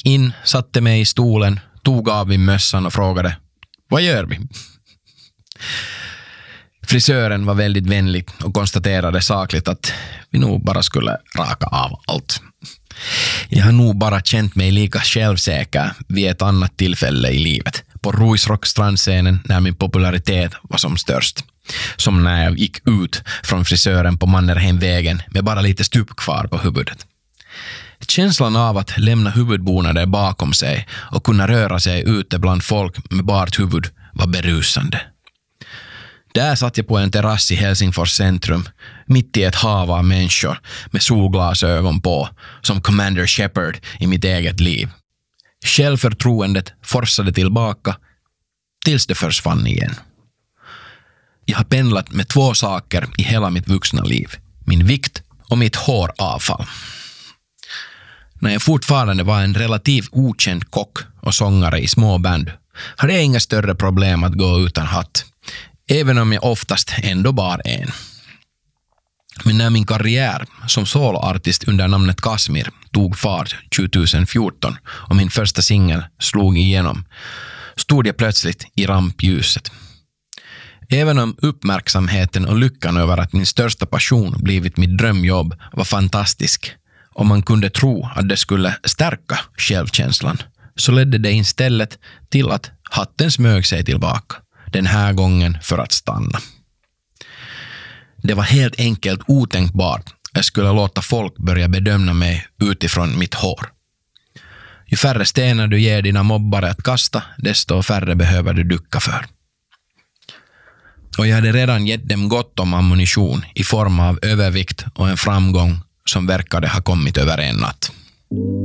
Gick in, satte mig i stolen, tog av min mössan och frågade: vad gör vi? Frisören var väldigt vänlig och konstaterade sakligt att vi nog bara skulle raka av allt. Jag har nog bara känt mig lika självsäker vid ett annat tillfälle i livet. På Ruisrock-strandscenen när min popularitet var som störst. Som när jag gick ut från frisören på Mannerheimvägen med bara lite stup kvar på huvudet. Känslan av att lämna huvudbonader bakom sig och kunna röra sig ute bland folk med bart huvud var berusande. Där satt jag på en terrass i Helsingfors centrum, mitt i ett hav av människor med solglasögon på, som Commander Shepard i mitt eget liv. Självförtroendet forsade tillbaka tills det försvann igen. Jag har pendlat med 2 saker i hela mitt vuxna liv. Min vikt och mitt håravfall. När jag fortfarande var en relativt okänd kock och sångare i små band hade jag inga större problem att gå utan hatt. Även om jag oftast ändå bar en. Men när min karriär som soloartist under namnet Kasmir tog fart 2014 och min första singel slog igenom, stod jag plötsligt i rampljuset. Även om uppmärksamheten och lyckan över att min största passion blivit mitt drömjobb var fantastisk och man kunde tro att det skulle stärka självkänslan, så ledde det istället till att hatten smög sig tillbaka. Den här gången för att stanna. Det var helt enkelt otänkbart att jag skulle låta folk börja bedöma mig utifrån mitt hår. Ju färre stenar du ger dina mobbare att kasta, desto färre behöver du ducka för. Och jag hade redan gett dem gott om ammunition i form av övervikt och en framgång som verkade ha kommit över en natt.